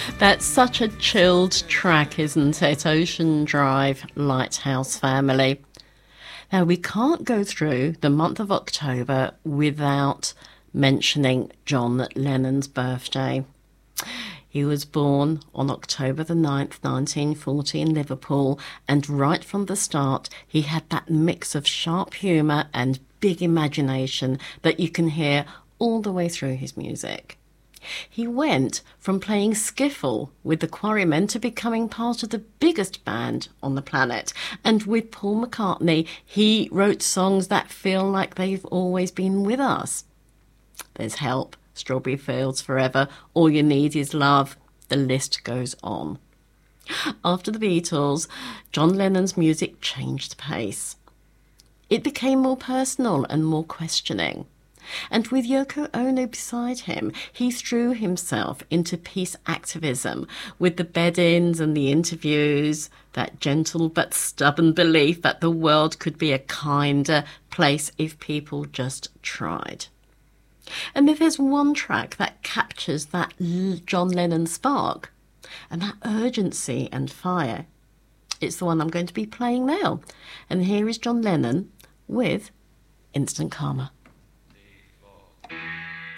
That's such a chilled track, isn't it? Ocean Drive, Lighthouse Family. Now, we can't go through the month of October without mentioning John Lennon's birthday. He was born on October the 9th, 1940 in Liverpool, and right from the start, he had that mix of sharp humour and big imagination that you can hear all the way through his music. He went from playing skiffle with the Quarrymen to becoming part of the biggest band on the planet. And with Paul McCartney, he wrote songs that feel like they've always been with us. There's Help, Strawberry Fields Forever, All You Need Is Love. The list goes on. After the Beatles, John Lennon's music changed pace. It became more personal and more questioning. And with Yoko Ono beside him, he threw himself into peace activism with the bed-ins and the interviews, that gentle but stubborn belief that the world could be a kinder place if people just tried. And if there's one track that captures that John Lennon spark and that urgency and fire, it's the one I'm going to be playing now. And here is John Lennon with Instant Karma.